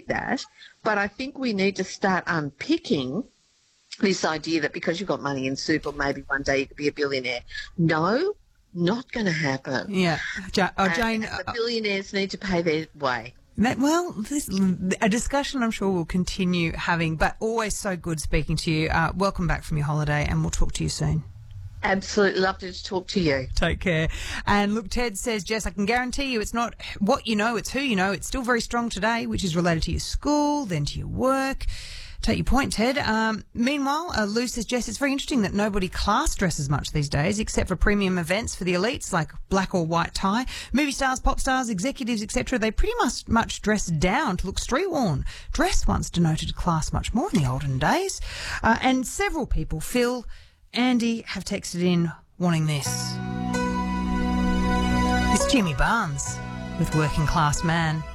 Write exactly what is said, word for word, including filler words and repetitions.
with that, but I think we need to start unpicking this idea that because you've got money in super, maybe one day you could be a billionaire. No, not going to happen. Yeah. Ja- oh, And- Jane, and the billionaires need to pay their way. That, well, this, a discussion I'm sure we'll continue having, but always so good speaking to you. Uh, welcome back from your holiday, and we'll talk to you soon. Absolutely love to talk to you. Take care. And look, Ted says, Jess, I can guarantee you it's not what you know, it's who you know. It's still very strong today, which is related to your school, then to your work. Take your point, Ted. Um, meanwhile, uh, Lou says, Jess, it's very interesting that nobody class dresses much these days, except for premium events for the elites, like black or white tie. Movie stars, pop stars, executives, et cetera, they pretty much, much dress down to look street-worn. Dress once denoted class much more in the olden days. Uh, and several people, Phil, Andy, have texted in wanting this. It's Jimmy Barnes with Working Class Man.